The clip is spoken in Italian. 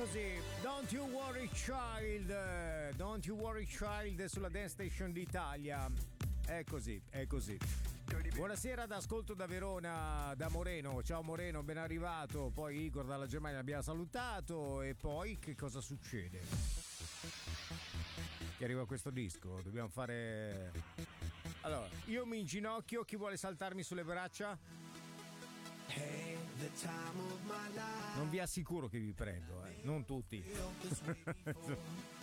così, Don't You Worry Child, Don't You Worry Child sulla Dance Station d'Italia. È così, è così. Buonasera ad ascolto da Verona, da Moreno. Ciao Moreno, ben arrivato. Poi Igor dalla Germania l'abbiamo salutato. E poi che cosa succede? Che arriva questo disco, dobbiamo fare... Allora, io mi inginocchio, chi vuole saltarmi sulle braccia? Non vi assicuro che vi prendo, non tutti.